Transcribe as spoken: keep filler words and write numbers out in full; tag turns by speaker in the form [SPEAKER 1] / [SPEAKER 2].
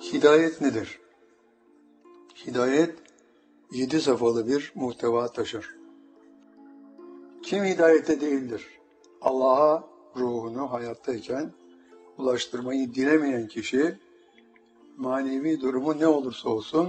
[SPEAKER 1] Hidayet nedir? Hidayet, yedi safhalı bir muhteva taşır. Kim hidayette değildir? Allah'a ruhunu hayattayken ulaştırmayı dilemeyen kişi, manevi durumu ne olursa olsun,